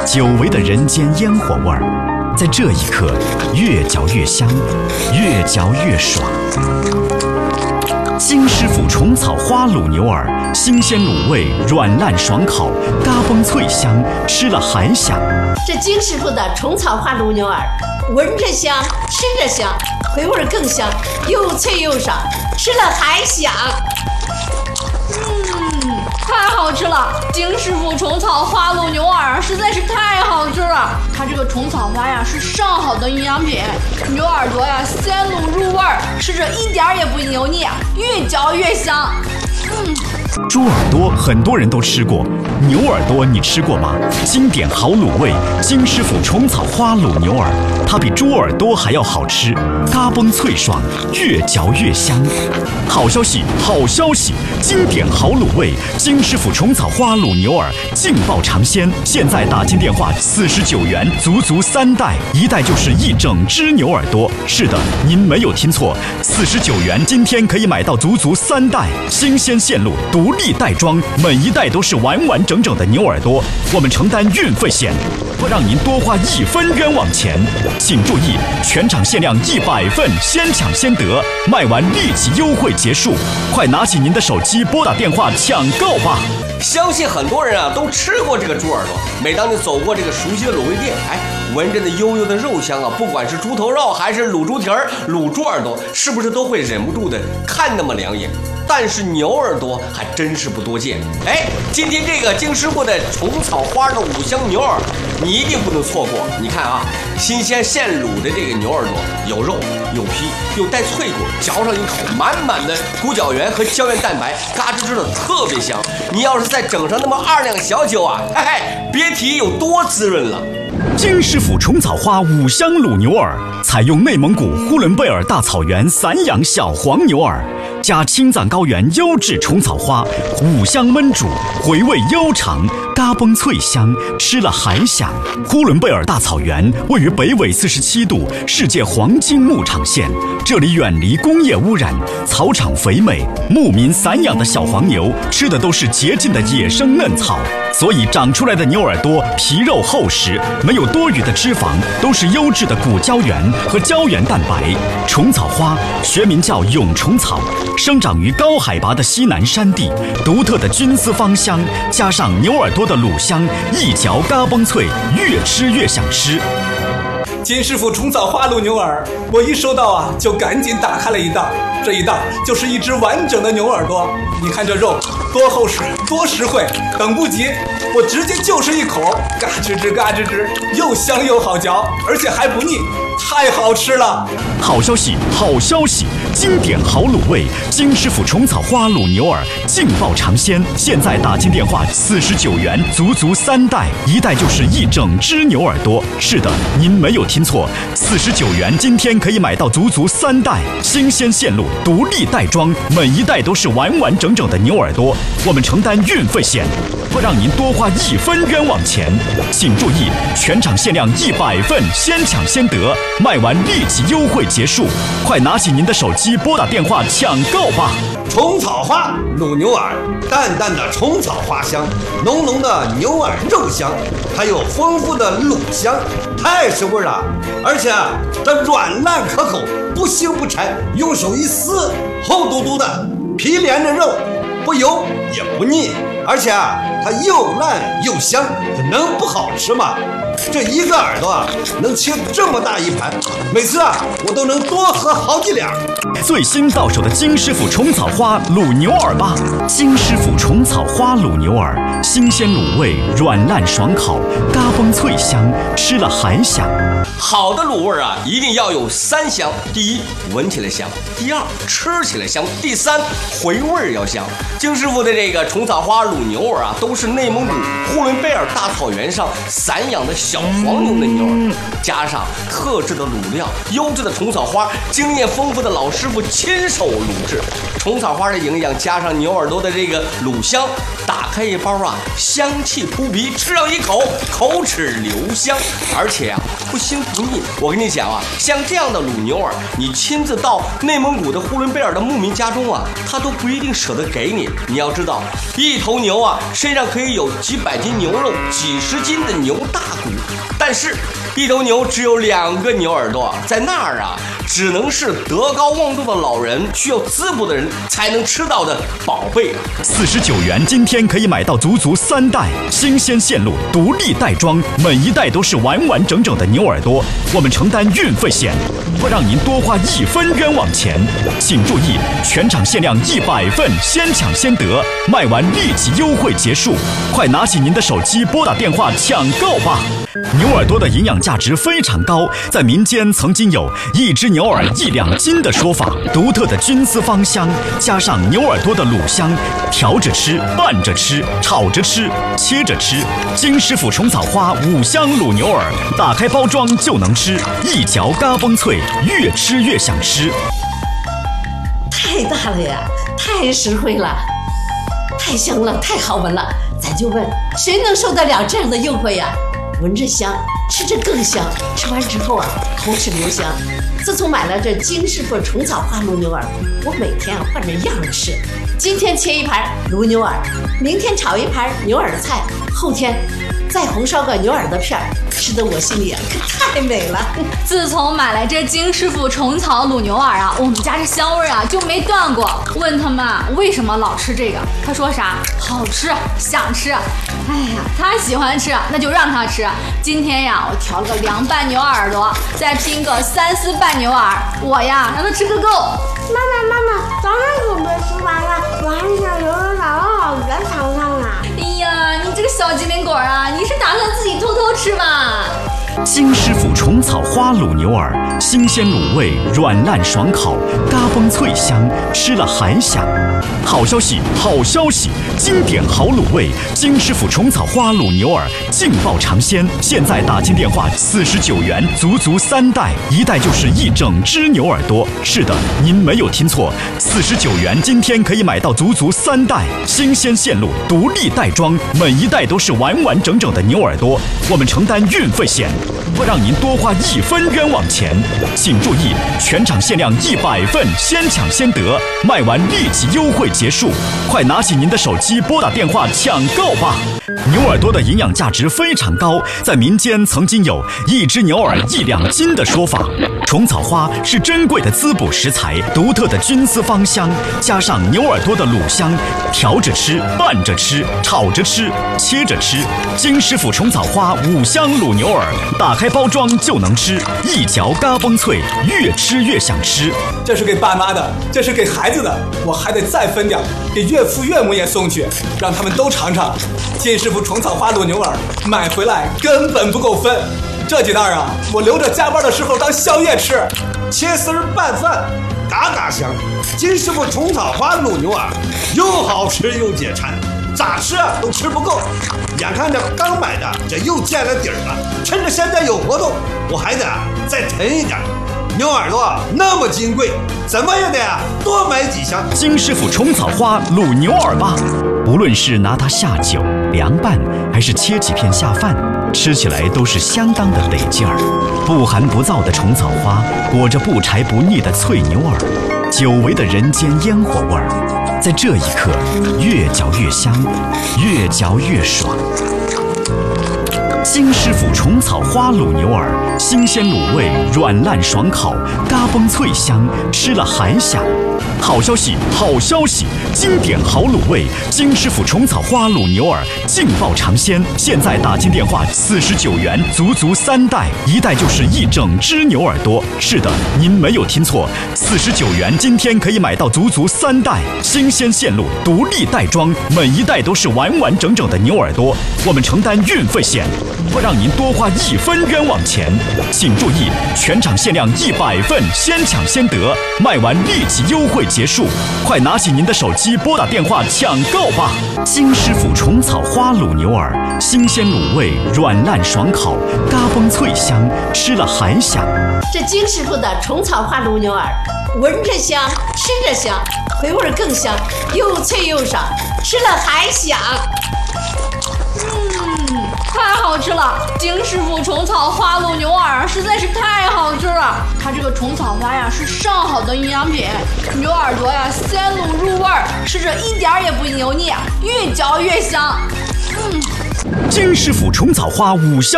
久违的人间烟火味儿，在这一刻越嚼越香，越嚼越爽。金师傅虫草花卤牛耳，新鲜卤味，软烂爽口，嘎嘣脆香，吃了还香。 这金师傅的虫草花卤牛耳，闻着香，吃着香，回味更香，又脆又爽，吃了还香。 太好吃了！金师傅虫草花卤牛耳实在是太好吃了。它这个虫草花呀是上好的营养品，牛耳朵呀鲜卤入味儿，吃着一点也不油腻，越嚼越香。 猪耳朵很多人都吃过，牛耳朵你吃过吗？经典好卤味，金师傅虫草花卤牛耳，它比猪耳朵还要好吃，嘎嘣脆爽，越嚼越香。好消息，好消息！经典好卤味，金师傅虫草花卤牛耳劲爆尝鲜，现在打进电话49元，足足3袋，一袋就是一整只牛耳朵。是的，您没有听错，49元今天可以买到足足3袋，新鲜现卤，独立袋装，每一袋都是完完整整的牛耳朵，我们承担运费险，不让您多花1分冤枉钱。请注意，全场限量100份，先抢先得，卖完立即优惠结束，快拿起您的手机拨打电话抢购吧。 相信很多人啊都吃过这个猪耳朵，每当你走过这个熟悉的卤味店，闻着那悠悠的肉香啊，不管是猪头肉还是卤猪蹄儿、卤猪耳朵，是不是都会忍不住的看那么两眼？但是牛耳朵还真是不多见。今天这个金师傅的虫草花的5香牛耳，你一定不能错过。你看啊，新鲜现卤的这个牛耳朵，有肉有皮又带脆果，嚼上一口，满满的骨角原和胶原蛋白，嘎吱吱的特别香。你要是再整上那么2两小酒啊，别提有多滋润了。 金师傅虫草花5香卤牛耳，采用内蒙古呼伦贝尔大草原散养小黄牛耳，加青藏高原优质虫草花，5香焖煮，回味悠长，嘎嘣脆香，吃了还香。呼伦贝尔大草原位于北纬47度，世界黄金牧场县，这里远离工业污染，草场肥美，牧民散养的小黄牛吃的都是洁净的野生嫩草，所以长出来的牛耳朵皮肉厚实，没有多余的脂肪，都是优质的骨胶原和胶原蛋白。虫草花学名叫蛹虫草，生长于高海拔的西南山地，独特的菌丝芳香加上牛耳朵的卤香，一嚼嘎嘣脆，越吃越想吃。 金师傅虫草花卤牛耳，我一收到啊，就赶紧打开了一档，这一档就是一只完整的牛耳朵。你看这肉多厚实，多实惠，等不及，我直接就是一口，嘎吱吱嘎吱吱，又香又好嚼，而且还不腻，太好吃了！ 好消息，好消息！经典好卤味，金师傅虫草花卤牛耳劲爆尝鲜，现在打进电话49元，足足3袋，一袋就是一整只牛耳朵。是的，您没有听错，49元今天可以买到足足3袋，新鲜现卤，独立袋装，每一袋都是完完整整的牛耳朵，我们承担运费险，不让您多花1分冤枉钱。请注意，全场限量100份，先抢先得，卖完立即优惠结束，快拿起您的手机拨打电话抢购吧。 虫草花卤牛耳，淡淡的虫草花香，浓浓的牛耳肉香，还有丰富的卤香，太实惠了。而且这软烂可口，不腥不柴，用手一撕，厚嘟嘟的皮连着肉，不油也不腻，而且它又烂又香，这能不好吃吗？这一个耳朵能切这么大一盘，每次我都能多喝好几两。 最新到手的金师傅虫草花卤牛耳吧！金师傅虫草花卤牛耳，新鲜卤味，软烂爽口，嘎嘣脆香，吃了还香。 好的卤味一定要有3香：第一，闻起来香；第二，吃起来香；第三，回味要香。金师傅的这个虫草花卤牛耳都是内蒙古呼伦贝尔大草原上散养的小黄牛的牛耳，加上特制的卤料、优质的虫草花、经验丰富的老师傅亲手卤制，虫草花的营养加上牛耳朵的这个卤香，打开一包香气扑鼻，吃上一口，口齿留香，而且不腥不腻。我跟你讲像这样的卤牛耳，你亲自到内蒙古的呼伦贝尔的牧民家中他都不一定舍得给你。你要知道，一头牛身上可以有几百斤牛肉、几几十斤的牛大骨。但是，一头牛只有2个牛耳朵，在那儿啊，只能是德高望重的老人、需要滋补的人才能吃到的宝贝。 49元，今天可以买到足足3袋新鲜线路，独立袋装，每一袋都是完完整整的牛耳朵，我们承担运费险，不让您多花1分冤枉钱。请注意，全场限量100份，先抢先得，卖完立即优惠结束，快拿起您的手机拨打电话抢购吧！牛耳朵的营养价值非常高，在民间曾经有1只牛耳1两斤的说法。独特的菌丝芳香，加上牛耳朵的卤香，调着吃、拌着吃、炒着吃、切着吃。金师傅虫草花5香卤牛耳，打开包装就能吃，一嚼嘎嘣脆，越吃越想吃。 太大了呀，太实惠了，太香了，太好闻了。咱就问，谁能受得了这样的诱惑呀？闻着香，吃着更香，吃完之后啊，口齿留香。自从买了这金师傅虫草花卤牛耳，我每天换着样吃。今天切一盘卤牛耳，明天炒一盘牛耳菜，后天再红烧个牛耳的片儿，吃得我心里可太美了。 自从买来这金师傅虫草卤牛耳啊，我们家这香味啊就没断过。问他们为什么老吃这个，他说啥？好吃，想吃。哎呀，他喜欢吃，那就让他吃。今天呀，我调了个凉拌牛耳朵，再拼个3丝拌牛耳，我呀让他吃个够。 妈妈，咱们准备吃完了，我还想留着姥姥姥爷尝尝呢。 哎呀，你这个小机灵鬼啊，你是打算自己偷偷吃吗？ 金师傅虫草花卤牛耳，新鲜卤味，软烂爽口，嘎嘣脆香，吃了还香。好消息，好消息！经典好卤味，金师傅虫草花卤牛耳劲爆尝鲜，现在打进电话49元，足3袋，1袋就是1整只牛耳朵。是的，您没有听错，49元今天可以买到足3袋新鲜线路，独立袋装，每一袋都是完完整整的牛耳朵，我们承担运费险，不让您多花1分冤枉钱。请注意，全场限量100份，先抢先得，卖完立即优惠结束，快拿起您的手机拨打电话抢购吧！牛耳朵的营养价值非常高，在民间曾经有1只牛耳1两斤的说法。虫草花是珍贵的滋补食材，独特的菌丝芳香，加上牛耳朵的卤香，调着吃、拌着吃、炒着吃、切着吃。金师傅虫草花5香卤牛耳，打开包装就能吃，一嚼嘎嘣脆，越吃越想吃。 这是给爸妈的，这是给孩子的，我还得再分点，给岳父岳母也送去，让他们都尝尝。金师傅虫草花卤牛耳买回来根本不够分，这几袋啊，我留着加班的时候当宵夜吃， 切丝儿拌饭，嘎嘎香。金师傅虫草花卤牛耳又好吃又解馋，咋吃啊都吃不够。眼看着刚买的这又见了底儿了，趁着现在有活动，我还得再囤一点。牛耳朵那么金贵，怎么也得多买几箱。 金师傅虫草花卤牛耳吧，无论是拿它下酒、凉拌，还是切几片下饭，吃起来都是相当的得劲儿。不寒不燥的虫草花，裹着不柴不腻的脆牛耳，久违的人间烟火味儿，在这一刻越嚼越香，越嚼越爽。金师傅虫草花卤牛耳，新鲜卤味，软烂爽口，嘎嘣脆香，吃了还香。好消息，好消息！经典好卤味，金师傅虫草花卤牛耳劲爆尝鲜，现在打进电话49元，足3袋，1袋就是1整只牛耳朵。是的，您没有听错，49元今天可以买到足3袋新鲜线路，独立袋装，每一袋都是完完整整的牛耳朵，我们承担运费险，不让您多花1分冤枉钱。请注意，全场限量100份，先抢先得，卖完立即优惠结束，快拿起您的手机拨打电话抢购吧！金师傅虫草花卤牛耳，新鲜卤味，软烂爽口，嘎嘣脆香，吃了还香。 这金师傅的虫草花卤牛耳，闻着香，吃着香，回味更香，又脆又爽，吃了还香。 太好吃了！金师傅虫草花卤牛耳实在是太好吃了。它这个虫草花呀是上好的营养品，牛耳朵呀鲜卤入味儿，吃着一点也不油腻，越嚼越香。 金师傅虫草花5香